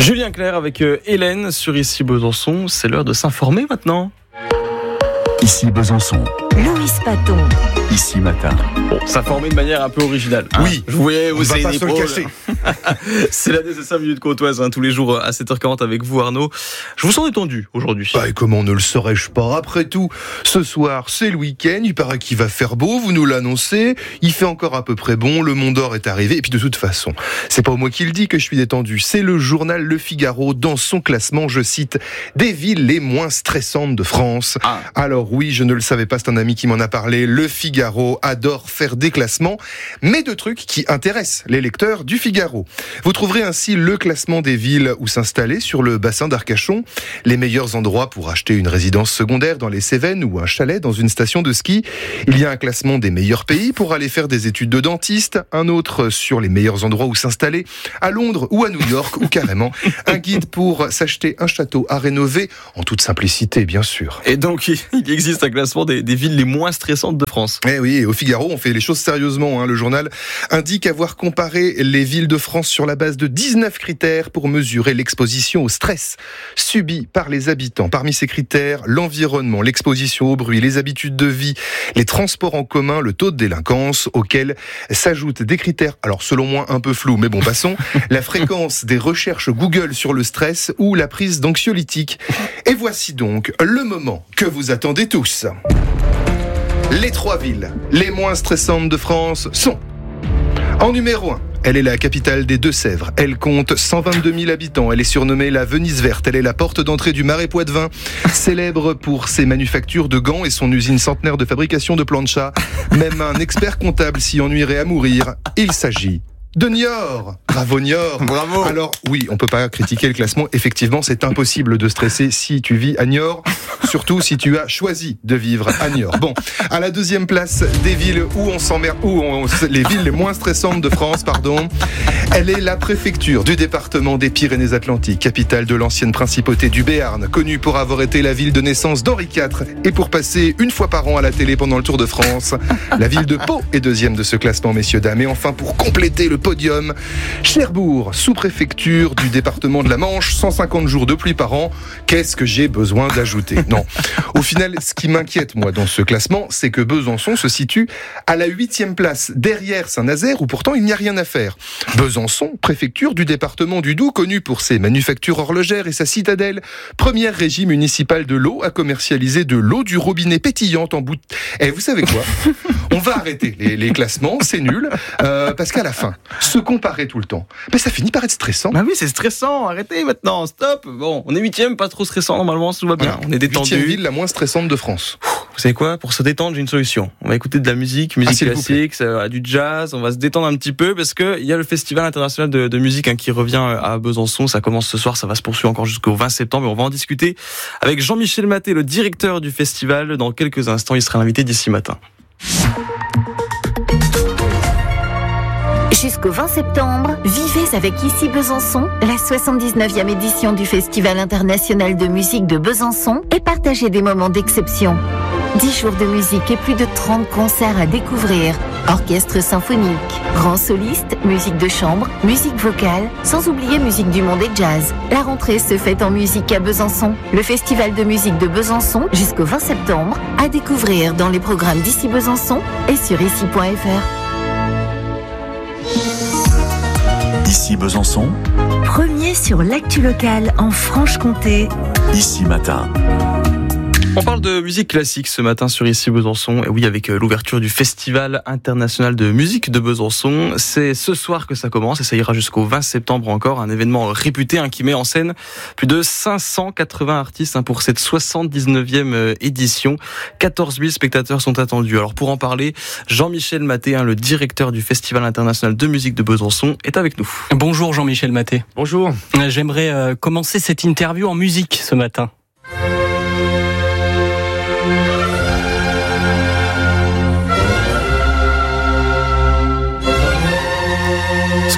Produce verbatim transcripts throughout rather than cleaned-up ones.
Julien Clerc avec euh, Hélène sur Ici Besançon. C'est l'heure de s'informer maintenant. Ici Besançon. Louis Paton. Ici Matin. Bon, s'informer de manière un peu originale. Hein. Oui, je voyais on vous va avez pas des se le pros, cacher. C'est la D C cinq minutes côtoise, hein, tous les jours à sept heures quarante avec vous Arnaud. Je vous sens détendu aujourd'hui. Bah, et comment ne le saurais-je pas? Après tout, ce soir, c'est le week-end, il paraît qu'il va faire beau, vous nous l'annoncez, il fait encore à peu près bon, le Mont d'Or est arrivé, et puis de toute façon, c'est pas moi qui le dis que je suis détendu, c'est le journal Le Figaro, dans son classement, je cite, des villes les moins stressantes de France. Ah. Alors oui, je ne le savais pas, c'est un ami qui m'en a parlé, Le Figaro adore faire des classements, mais de trucs qui intéressent les lecteurs du Figaro. Vous trouverez ainsi le classement des villes où s'installer sur le bassin d'Arcachon, les meilleurs endroits pour acheter une résidence secondaire dans les Cévennes ou un chalet dans une station de ski. Il y a un classement des meilleurs pays pour aller faire des études de dentiste, un autre sur les meilleurs endroits où s'installer à Londres ou à New York ou carrément un guide pour s'acheter un château à rénover en toute simplicité bien sûr. Et donc il existe un classement des, des villes les moins stressantes de France. Eh oui, et au Figaro on fait les choses sérieusement, hein. Le journal indique avoir comparé les villes de France sur la base de dix-neuf critères pour mesurer l'exposition au stress subi par les habitants. Parmi ces critères, l'environnement, l'exposition au bruit, les habitudes de vie, les transports en commun, le taux de délinquance, auxquels s'ajoutent des critères, alors selon moi un peu flous, mais bon passons, la fréquence des recherches Google sur le stress ou la prise d'anxiolytiques. Et voici donc le moment que vous attendez tous. Les trois villes les moins stressantes de France sont... En numéro un, elle est la capitale des Deux-Sèvres. Elle compte cent vingt-deux mille habitants. Elle est surnommée la Venise verte. Elle est la porte d'entrée du Marais Poitevin, célèbre pour ses manufactures de gants et son usine centenaire de fabrication de planchas. Même un expert comptable s'y ennuierait à mourir. Il s'agit de Niort. Bravo Niort. Bravo. Alors oui, on peut pas critiquer le classement. Effectivement, c'est impossible de stresser si tu vis à Niort. Surtout si tu as choisi de vivre à Niort. Bon, à la deuxième place des villes où on s'emmerde, où on, les villes les moins stressantes de France, pardon, elle est la préfecture du département des Pyrénées-Atlantiques, capitale de l'ancienne principauté du Béarn, connue pour avoir été la ville de naissance d'Henri quatre et pour passer une fois par an à la télé pendant le Tour de France. La ville de Pau est deuxième de ce classement, messieurs, dames. Et enfin, pour compléter le podium, Cherbourg, sous-préfecture du département de la Manche, cent cinquante jours de pluie par an. Qu'est-ce que j'ai besoin d'ajouter ? Non. Au final, ce qui m'inquiète, moi, dans ce classement, c'est que Besançon se situe à la huitième place, derrière Saint-Nazaire, où pourtant il n'y a rien à faire. Besançon, préfecture du département du Doubs, connu pour ses manufactures horlogères et sa citadelle, première régie municipale de l'eau à commercialiser de l'eau du robinet pétillante en bout de... Eh, vous savez quoi ? On va arrêter les, les classements, c'est nul, euh, parce qu'à la fin, se comparer tout le temps, ben, ça finit par être stressant. Bah oui, c'est stressant, arrêtez maintenant, stop. Bon, on est huitième, pas trop stressant normalement, tout va bien, Voilà. on est détendu. Huitième ville la moins stressante de France. Vous savez quoi? Pour se détendre, j'ai une solution. On va écouter de la musique, musique Ah, s'il vous classique, ça, du jazz. On va se détendre un petit peu parce que il y a le Festival international de, de musique hein, qui revient à Besançon. Ça commence ce soir, ça va se poursuivre encore jusqu'au vingt septembre. Et on va en discuter avec Jean-Michel Maté, le directeur du festival. Dans quelques instants, il sera l'invité d'Ici Matin. Jusqu'au vingt septembre, vivez avec Ici Besançon, la soixante-dix-neuvième édition du Festival international de musique de Besançon, et partagez des moments d'exception. dix jours de musique et plus de trente concerts à découvrir. Orchestre symphonique, grands solistes, musique de chambre, musique vocale, sans oublier musique du monde et jazz. La rentrée se fête en musique à Besançon. Le Festival de musique de Besançon jusqu'au vingt septembre, à découvrir dans les programmes d'Ici Besançon et sur ici point f r. Ici Besançon. Premier sur l'actu locale en Franche-Comté. Ici Matin. On parle de musique classique ce matin sur Ici Besançon. Et oui, avec l'ouverture du Festival international de musique de Besançon. C'est ce soir que ça commence et ça ira jusqu'au vingt septembre encore. Un événement réputé hein, qui met en scène plus de cinq cent quatre-vingts artistes hein, pour cette soixante-dix-neuvième édition. quatorze mille spectateurs sont attendus. Alors pour en parler, Jean-Michel Maté, hein, le directeur du Festival international de musique de Besançon, est avec nous. Bonjour Jean-Michel Maté. Bonjour. J'aimerais euh, commencer cette interview en musique ce matin. Ce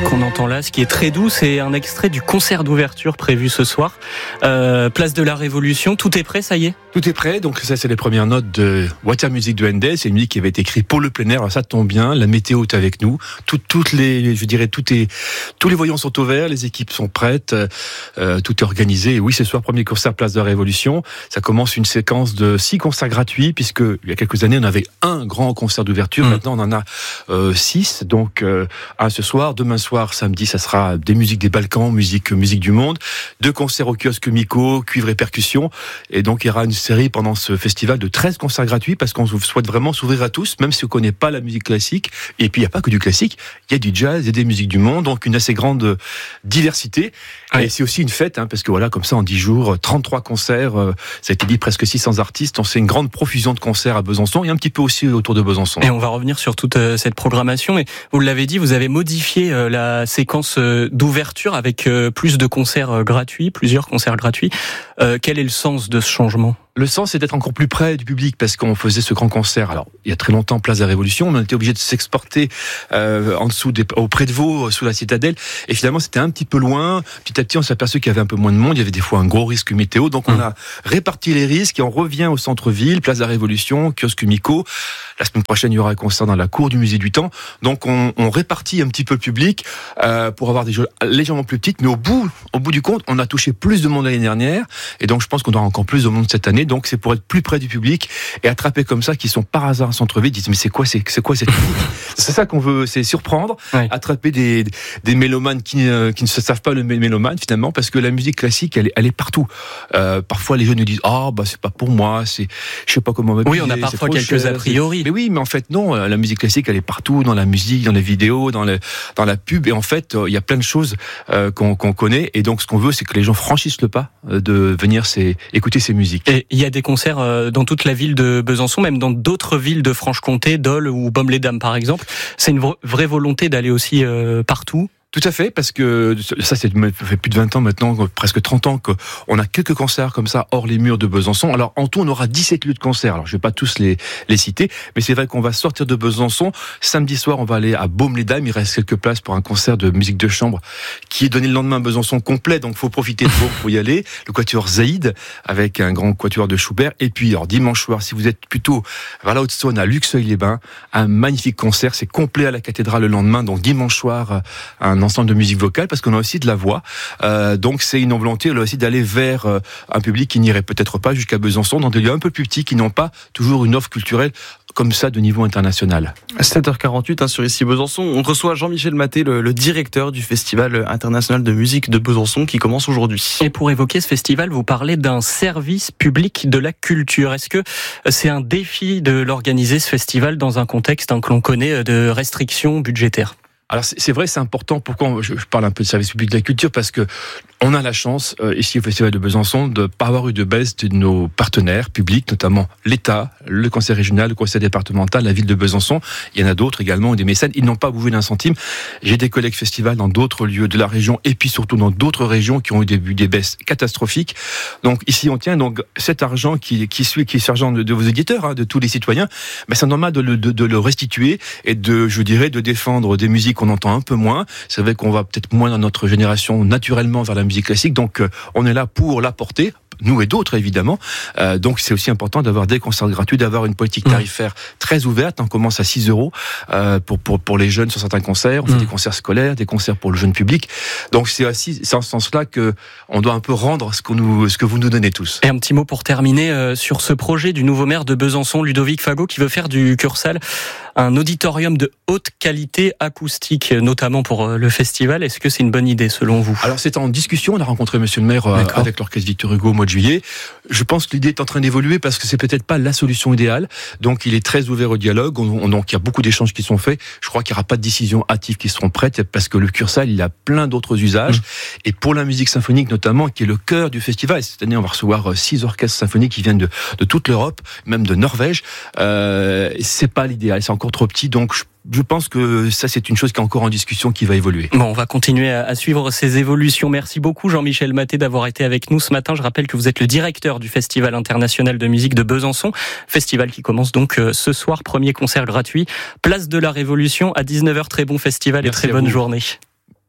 qu'on entend là, ce qui est très doux, c'est un extrait du concert d'ouverture prévu ce soir. Euh, place de la Révolution, tout est prêt, ça y est ? Tout est prêt, donc ça c'est les premières notes de Water Music de Handel, c'est une musique qui avait été écrite pour le plein air, alors ça tombe bien, la météo est avec nous, tout, toutes les, je dirais, tout est, tous les voyants sont au vert, les équipes sont prêtes, euh, tout est organisé, et oui, ce soir, premier concert Place de la Révolution, ça commence une séquence de six concerts gratuits, puisque il y a quelques années on avait un grand concert d'ouverture, mmh. maintenant on en a euh, six, donc euh, un ce soir, demain soir, samedi, ça sera des musiques des Balkans, musique, musique du monde, deux concerts au kiosque Miko, cuivre et percussion, et donc il y aura une série pendant ce festival de treize concerts gratuits parce qu'on souhaite vraiment s'ouvrir à tous, même si on ne connaît pas la musique classique. Et puis il n'y a pas que du classique, il y a du jazz, il y a des musiques du monde, donc une assez grande diversité. Ouais. Et c'est aussi une fête, hein, parce que voilà, comme ça en dix jours, trente-trois concerts, euh, ça a été dit presque six cents artistes, donc c'est une grande profusion de concerts à Besançon et un petit peu aussi autour de Besançon. Et on va revenir sur toute euh, cette programmation. Et vous l'avez dit, vous avez modifié euh, la séquence euh, d'ouverture avec euh, plus de concerts euh, gratuits, plusieurs concerts gratuits. Euh, quel est le sens de ce changement ? Le sens, c'est d'être encore plus près du public parce qu'on faisait ce grand concert. Alors, il y a très longtemps, Place de la Révolution, on était obligé de s'exporter euh, en dessous, des, auprès de Vaud, sous la citadelle. Et finalement, c'était un petit peu loin. Petit à petit, on s'est aperçu qu'il y avait un peu moins de monde. Il y avait des fois un gros risque météo. Donc, on mmh. a réparti les risques et on revient au centre-ville, Place de la Révolution, kiosque Miko. La semaine prochaine, il y aura un concert dans la cour du Musée du Temps. Donc, on, on répartit un petit peu le public euh, pour avoir des jeux légèrement plus petites. Mais au bout, au bout du compte, on a touché plus de monde l'année dernière. Et donc, je pense qu'on aura encore plus de monde cette année. Donc, c'est pour être plus près du public et attraper comme ça qui sont par hasard en centre-ville, disent mais c'est quoi, c'est, c'est quoi cette musique ? C'est ça qu'on veut, c'est surprendre, ouais. attraper des, des mélomanes qui, euh, qui ne se savent pas le mélomane finalement, parce que la musique classique, elle est, elle est partout. Euh, parfois, les jeunes nous disent ah oh, bah c'est pas pour moi, c'est, je sais pas comment m'habiller. Oui, on a parfois quelques cher, a priori. Mais oui, mais en fait non, la musique classique, elle est partout, dans la musique, dans les vidéos, dans, le, dans la pub, et en fait, il y a plein de choses euh, qu'on, qu'on connaît, et donc ce qu'on veut, c'est que les gens franchissent le pas de venir c'est, écouter ces musiques. Et il y a des concerts dans toute la ville de Besançon, même dans d'autres villes de Franche-Comté, Dole ou Baume-les-Dames par exemple. C'est une vraie volonté d'aller aussi euh, partout. Tout à fait, parce que ça, c'est, ça fait plus de vingt ans maintenant, presque trente ans qu'on a quelques concerts comme ça hors les murs de Besançon. Alors, en tout, on aura dix-sept lieux de concert. Alors, je vais pas tous les, les citer, mais c'est vrai qu'on va sortir de Besançon. Samedi soir, on va aller à Baume-les-Dames. Il reste quelques places pour un concert de musique de chambre qui est donné le lendemain à Besançon complet, donc faut profiter de Baume pour y aller. Le quatuor Zaïd, avec un grand quatuor de Schubert. Et puis, alors, dimanche soir, si vous êtes plutôt vers la Haute-Saône, à Luxeuil-les-Bains, un magnifique concert. C'est complet à la cathédrale le lendemain, donc dimanche soir, un ensemble de musique vocale, parce qu'on a aussi de la voix. Euh, donc c'est une volonté là aussi d'aller vers euh, un public qui n'irait peut-être pas jusqu'à Besançon, dans des lieux un peu plus petits, qui n'ont pas toujours une offre culturelle comme ça de niveau international. sept heures quarante-huit hein, sur Ici Besançon, on reçoit Jean-Michel Maté, le, le directeur du Festival international de musique de Besançon qui commence aujourd'hui. Et pour évoquer ce festival, vous parlez d'un service public de la culture. Est-ce que c'est un défi de l'organiser ce festival dans un contexte hein, que l'on connaît de restrictions budgétaires ? Alors c'est vrai, c'est important. Pourquoi je parle un peu de service public de la culture ? Parce que on a la chance, euh, ici au Festival de Besançon, de ne pas avoir eu de baisse de nos partenaires publics, notamment l'État, le conseil régional, le conseil départemental, la ville de Besançon. Il y en a d'autres également, des mécènes. Ils n'ont pas bougé d'un centime. J'ai des collègues festivals dans d'autres lieux de la région et puis surtout dans d'autres régions qui ont eu des, des baisses catastrophiques. Donc ici, on tient donc cet argent qui, qui suit, qui est argent de, de vos éditeurs, hein, de tous les citoyens. Mais c'est normal de le, de, de le restituer et de, je dirais, de défendre des musiques qu'on entend un peu moins. C'est vrai qu'on va peut-être moins dans notre génération naturellement vers la musique classique, donc euh, on est là pour la porter, nous et d'autres évidemment. Euh, donc c'est aussi important d'avoir des concerts gratuits, d'avoir une politique tarifaire très ouverte. On commence à six euros euh, pour, pour, pour les jeunes sur certains concerts. On fait mmh. des concerts scolaires, des concerts pour le jeune public. Donc c'est aussi c'est en ce sens-là que on doit un peu rendre ce, qu'on nous, ce que vous nous donnez tous. Et un petit mot pour terminer euh, sur ce projet du nouveau maire de Besançon, Ludovic Fagot, qui veut faire du Cursal un auditorium de haute qualité acoustique, notamment pour le festival. Est-ce que c'est une bonne idée selon vous ? Alors c'est en discussion, on a rencontré monsieur le maire euh, avec l'orchestre Victor Hugo au mois de juillet. Je pense que l'idée est en train d'évoluer parce que c'est peut-être pas la solution idéale. Donc il est très ouvert au dialogue, on, on, donc il y a beaucoup d'échanges qui sont faits. Je crois qu'il n'y aura pas de décisions hâtives qui seront prêtes parce que le Cursal, il a plein d'autres usages. Mmh. Et pour la musique symphonique notamment, qui est le cœur du festival, cette année on va recevoir six orchestres symphoniques qui viennent de, de toute l'Europe, même de Norvège. Euh, c'est pas l'idéal, c'est encore trop petit, donc je Je pense que ça, c'est une chose qui est encore en discussion, qui va évoluer. Bon, on va continuer à suivre ces évolutions. Merci beaucoup, Jean-Michel Maté, d'avoir été avec nous ce matin. Je rappelle que vous êtes le directeur du Festival international de musique de Besançon. Festival qui commence donc ce soir. Premier concert gratuit. Place de la Révolution à dix-neuf heures. Très bon festival et Merci très bonne journée.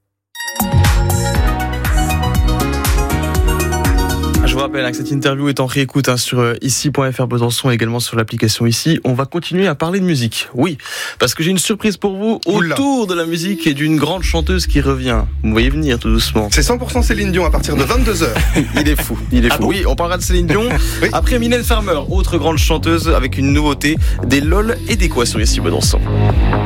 Je vous rappelle hein, que cette interview est en réécoute hein, sur ici point f r Besançon et également sur l'application Ici. On va continuer à parler de musique. Oui, parce que j'ai une surprise pour vous Oula. autour de la musique et d'une grande chanteuse qui revient. Vous voyez venir tout doucement. C'est cent pour cent Céline Dion à partir de vingt-deux heures. Il est fou, il est Ah fou. bon Oui, on parlera de Céline Dion. Oui. Après Mylène Farmer, autre grande chanteuse avec une nouveauté, des LOL et des quoi sur Ici Besançon.